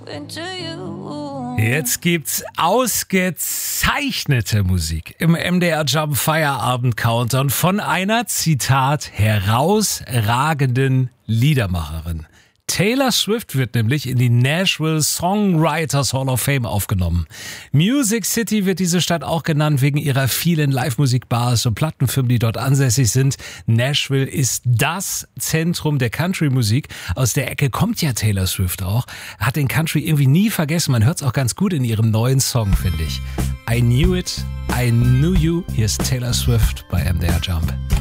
Jetzt gibt's ausgezeichnete Musik im MDR Jump Feierabend Countdown von einer, Zitat, herausragenden Liedermacherin. Taylor Swift wird nämlich in die Nashville Songwriters Hall of Fame aufgenommen. Music City wird diese Stadt auch genannt wegen ihrer vielen Live-Musik-Bars und Plattenfirmen, die dort ansässig sind. Nashville ist das Zentrum der Country-Musik. Aus der Ecke kommt ja Taylor Swift auch. Hat den Country irgendwie nie vergessen. Man hört es auch ganz gut in ihrem neuen Song, finde ich. I Knew It, I Knew You. Hier ist Taylor Swift bei MDR Jump.